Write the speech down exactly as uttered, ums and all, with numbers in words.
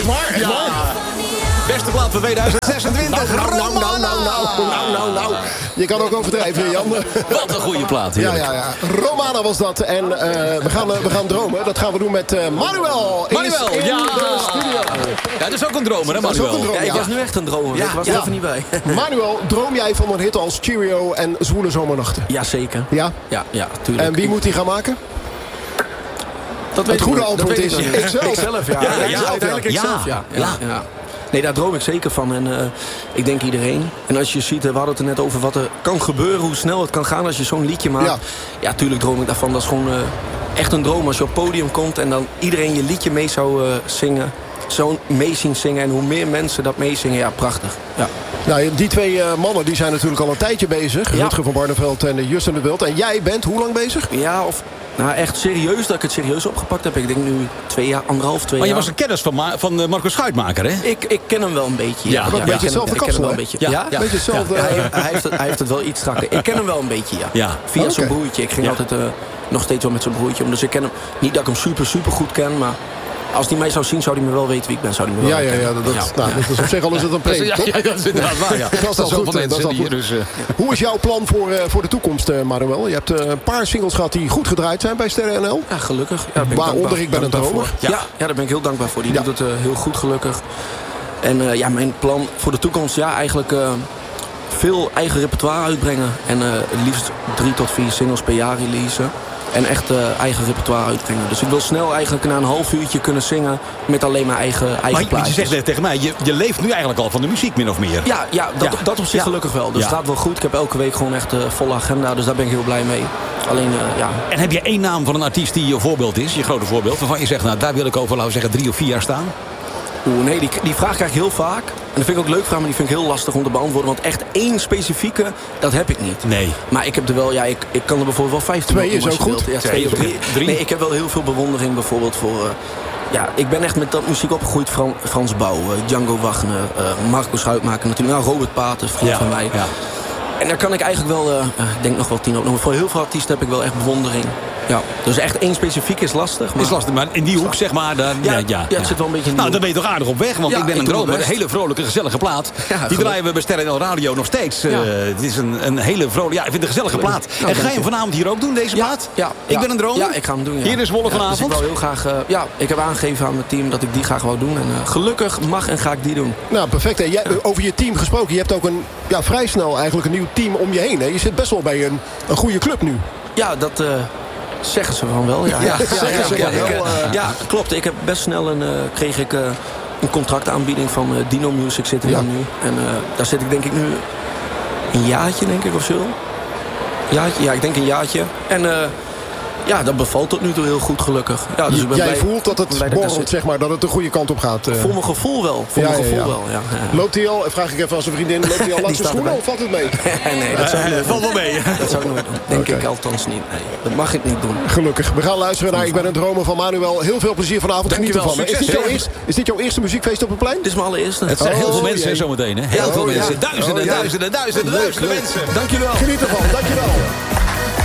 Echt waar? Echt Ja. waar? Beste plaat van tweeduizend zesentwintig. Nou, nou, nou, nou, nou, nou, nou, nou, nou. Je kan ook overdrijven, Jan. Wat een goede plaat. Ja, ja, ja. Romana was dat. En uh, we, gaan, uh, we gaan dromen. Dat gaan we doen met uh, Manuel. Manuel, in ja. de studio. Ja, dat is ook een dromer, hè, Dat is ook Manuel? een droom, Ja, ik ja. was nu echt een dromer. Ja, ik was ja. er even niet bij. Manuel, droom jij van een hit als Cheerio en Zwoele Zomernachten? Ja, zeker. Ja? Ja, ja, tuurlijk. En wie moet die gaan maken? Dat Het goede ik nog- antwoord dat is weet ik nog niet. ikzelf. Ikzelf, ja. Ja, ja, ja, uiteindelijk ja. ikzelf, ja. Ja. Ja, ja. Nee, daar droom ik zeker van. En uh, ik denk iedereen. En als je ziet, we hadden het er net over wat er kan gebeuren. Hoe snel het kan gaan als je zo'n liedje maakt. Ja. Ja, tuurlijk droom ik daarvan. Dat is gewoon uh, echt een droom als je op het podium komt. En dan iedereen je liedje mee zou uh, zingen. Zo mee zien zingen. En hoe meer mensen dat meezingen, ja, prachtig. Ja. Nou, die twee uh, mannen die zijn natuurlijk al een tijdje bezig. Ja. Rutger van Barneveld en uh, Justin de Wild. En jij bent hoe lang bezig? Ja, of nou echt serieus dat ik het serieus opgepakt heb. Ik denk nu twee jaar, anderhalf, twee Maar je jaar. was een kennis van, Ma van uh, Marco Schuitmaker, hè? Ik, ik ken hem wel een beetje. Ja, Ja, ja, een beetje ik ken hem- hetzelfde ik ken hem wel een kapsel, beetje. hè? Ja, Ja. Beetje hetzelfde. Ja, hij, hij, heeft het, hij heeft het wel iets strakker. Ik ken hem wel een beetje, ja. Ja. Via Oké. zijn broertje. Ik ging Ja. altijd uh, nog steeds wel met zijn broertje om. Dus ik ken hem. Niet dat ik hem super, super goed ken, maar als hij mij zou zien, zou hij me wel weten wie ik ben. Zou hij me wel Ja, ja, herkennen. ja, dat, nou, dat is op zich al is het een preek, Ja, toch? ja, dat is inderdaad waar, ja. Dat is al zoveel goed, dat is mensen al hier, goed. dus... Uh, Hoe is jouw plan voor, uh, voor de toekomst, uh, Manuel? Je hebt uh, een paar singles gehad die goed gedraaid zijn bij Sterren N L. Ja, gelukkig. Ja, daar ben ik Waaronder dankbaar- Ik ben een dankbaar dromer. voor. Ja. Ja. Ja, daar ben ik heel dankbaar voor. Die Ja. doet het uh, heel goed, gelukkig. En uh, ja, mijn plan voor de toekomst, ja, eigenlijk uh, veel eigen repertoire uitbrengen. En uh, het liefst drie tot vier singles per jaar releasen. En echt uh, eigen repertoire uitbrengen. Dus ik wil snel eigenlijk na een half uurtje kunnen zingen met alleen mijn eigen, eigen maar je plaatjes. zegt net tegen mij, je, je leeft nu eigenlijk al van de muziek, min of meer. Ja, ja, dat, Ja. dat op zich Ja. gelukkig wel. Dus Ja. het gaat wel goed. Ik heb elke week gewoon echt een volle agenda. Dus daar ben ik heel blij mee. Alleen, uh, ja, En heb je één naam van een artiest die je voorbeeld is, je grote voorbeeld, waarvan je zegt, nou daar wil ik over, laten we zeggen, drie of vier jaar staan? Oeh, nee, die, die vraag krijg ik heel vaak. En dat vind ik ook leuk vraag, maar die vind ik heel lastig om te beantwoorden. Want echt één specifieke, dat heb ik niet. Nee. Maar ik heb er wel, ja, ik, ik kan er bijvoorbeeld wel vijftien Twee opnoemen is als ook je goed. wilt. Ja, Twee twee of is drie. ook- drie. Nee, ik heb wel heel veel bewondering bijvoorbeeld voor... Uh, ja, ik ben echt met dat muziek opgegroeid. Fran, Frans Bouw, uh, Django Wagner, uh, Marco Schuitmaker natuurlijk. Nou, Robert Paten, vriend Ja, van mij. ja. En daar kan ik eigenlijk wel, uh, ik denk nog wel tien opnoemen. Voor heel veel artiesten heb ik wel echt bewondering. Ja, dus echt één specifiek is lastig. Maar... Is lastig, maar in die hoek zeg maar, daar, ja, Ja, ja, ja, het zit wel een beetje in die Nou, dan hoek. ben je toch aardig op weg, want Ja, ik ben ik een doe mijn dromer, een best. hele vrolijke, gezellige plaat. Ja, die geluk. draaien we bij Sterren N L Radio nog steeds. Ja. Uh, het is een, een hele vrolijke, ja, ik vind het een gezellige Gelukkig. plaat. Nou, en ga dank je hem je. vanavond hier ook doen, deze Ja, plaat? ja, Ik ja. ben een dromer? Ja, ik ga hem doen. Ja. Hier is Wolle Ja, dus vanavond. ik wil heel graag, uh, ja, ik heb aangegeven aan mijn team dat ik die graag wou doen. En uh, gelukkig mag en ga ik die doen. Nou, perfect. Hè. Jij, over je team gesproken. Je hebt ook een, ja, vrij snel eigenlijk een nieuw team om je heen. Hè. Je zit best wel bij een, een goede club nu. Ja, dat uh, zeggen ze van wel. Ja, ja, zeggen ze ja, van ik, wel, uh, uh. ja, klopt. Ik heb best snel een, uh, kreeg ik uh, een contractaanbieding van uh, Dino Music zit er Ja. dan nu. En uh, daar zit ik denk ik nu een jaartje denk ik of zo. Jaartje? Ja, ik denk een jaartje. En uh, ja, dat bevalt tot nu toe heel goed gelukkig. Ja, dus ik ben Jij blij- voelt dat het blij dat ik daar borrelt, zit. zeg maar, dat het de goede kant op gaat. Uh. Voor mijn gevoel wel. Voor Ja, mijn ja, gevoel ja. wel, ja. ja. Loopt hij al, vraag ik even als een vriendin, loopt hij al langs de staat schoenen erbij. of valt het mee? nee, dat zou ik Eh, nooit valt doen. wel mee. Dat zou ik nooit doen. Denk Oké. ik althans niet. Nee, dat mag ik niet doen. Gelukkig. We gaan luisteren naar Ik ben een dromer van Manuel. Heel veel plezier vanavond. Geniet Dankjewel. ervan. Is dit, Succes. jouw eerste, is dit jouw eerste muziekfeest op het plein? Dit is mijn allereerste. Het zijn heel Oh, veel mensen jee. hè, zometeen. Hè? Heel Oh, veel ja. mensen. Duizenden, Oh, ja. duizenden, duizenden, duizenden leuk. mensen. Dank jullie wel. Geniet ervan. Dankjewel.